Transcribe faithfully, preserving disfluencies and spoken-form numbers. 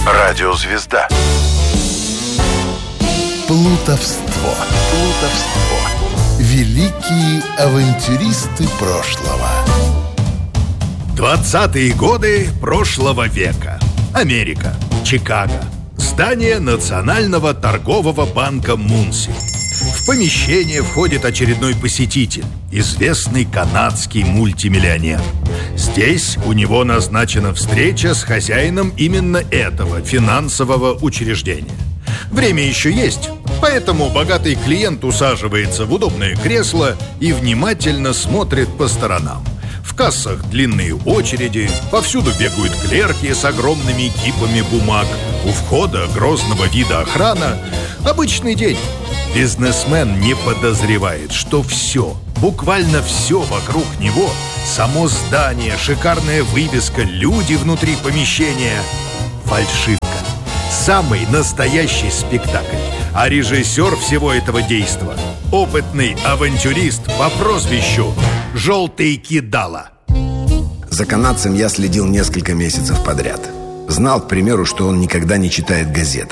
Радиозвезда. Плутовство. Плутовство. Великие авантюристы прошлого. Двадцатые годы прошлого века. Америка. Чикаго. Здание Национального торгового банка Мунси. В помещение входит очередной посетитель, известный канадский мультимиллионер. Здесь у него назначена встреча с хозяином именно этого финансового учреждения. Время еще есть, поэтому богатый клиент усаживается в удобное кресло и внимательно смотрит по сторонам. В кассах длинные очереди, повсюду бегают клерки с огромными кипами бумаг. У входа грозного вида охрана. Обычный день. Бизнесмен не подозревает, что все, буквально все вокруг него, само здание, шикарная вывеска, люди внутри помещения — фальшивка. Самый настоящий спектакль. А режиссер всего этого действа — опытный авантюрист по прозвищу «Желтый кидала». За канадцем я следил несколько месяцев подряд. Знал, к примеру, что он никогда не читает газет.